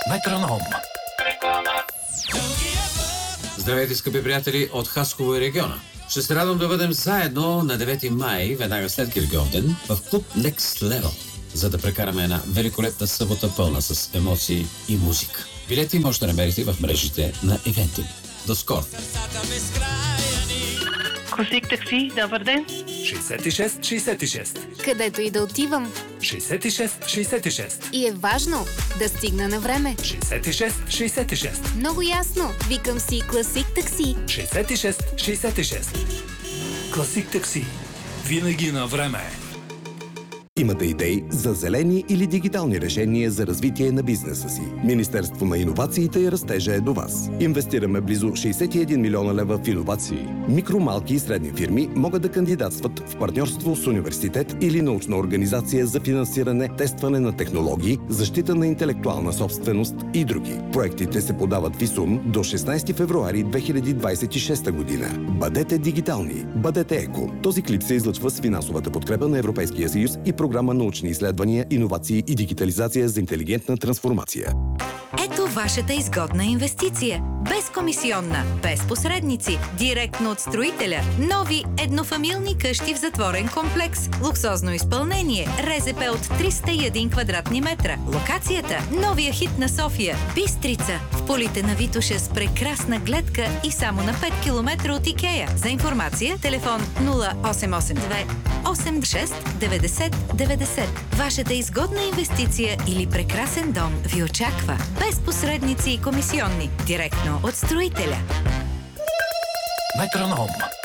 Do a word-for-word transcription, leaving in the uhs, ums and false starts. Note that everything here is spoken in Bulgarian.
Метроном. Здравейте, скъпи приятели от Хасково и региона. Ще се радвам да бъдем заедно на девети май, веднага след Гергьовден, в клуб Next Level, за да прекараме една великолепна събота пълна с емоции и музика. Билети може да намерите в мрежите на Eventim. До скоро! Класик такси, добър ден. шейсет и шест шейсет и шест. Където и да отивам. шейсет и шест шейсет и шест. И е важно да стигна на време. шейсет и шест шейсет и шест. Много ясно. Викам си Класик такси. шейсет и шест шейсет и шест. Класик такси. Винаги на време. Имате идеи за зелени или дигитални решения за развитие на бизнеса си? Министерство на иновациите и растежа е до вас. Инвестираме близо шейсет и един милиона лева в иновации. Микро, малки и средни фирми могат да кандидатстват в партньорство с университет или научна организация за финансиране, тестване на технологии, защита на интелектуална собственост и други. Проектите се подават в ИСУН до шестнайсети февруари две хиляди двайсет и шеста година. Бъдете дигитални, бъдете еко. Този клип се излъчва с финансовата подкрепа на Европейския съюз и програма научни изследвания, иновации и дигитализация за интелигентна трансформация. Ето вашата изгодна инвестиция. Безкомисионна, без посредници, директно от строителя. Нови еднофамилни къщи в затворен комплекс. Луксозно изпълнение. РЗП от триста и един квадратни метра. Локацията – новия хит на София. Бистрица. В полите на Витоша с прекрасна гледка и само на пет километра от Икея. За информация телефон нула осем осем две осем шест деветдесет деветдесет. Вашата изгодна инвестиция или прекрасен дом ви очаква. Без посредници и комисионни. Директно от строителя. Метроном.